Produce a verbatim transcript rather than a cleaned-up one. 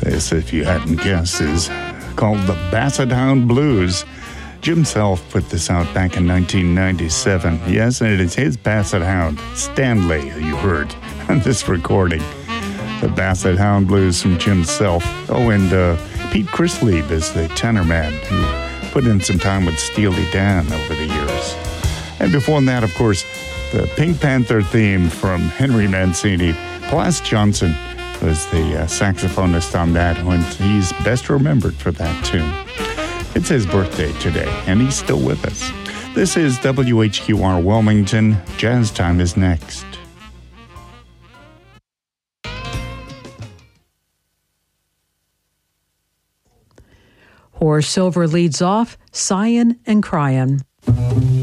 This, if you hadn't guessed, is called the Basset Hound Blues. Jim Self put this out back in nineteen ninety-seven. Yes, and it is his Basset Hound, Stanley, you heard on this recording. The Basset Hound Blues from Jim Self. Oh, and uh, Pete Chrislieb is the tenor man who put in some time with Steely Dan over the years. And before that, of course, the Pink Panther theme from Henry Mancini. Plas Johnson was the uh, saxophonist on that one. He's best remembered for that tune. It's his birthday today, and he's still with us. This is W H Q R Wilmington. Jazz Time is next. Horace Silver leads off, Sighin' and Cryin'.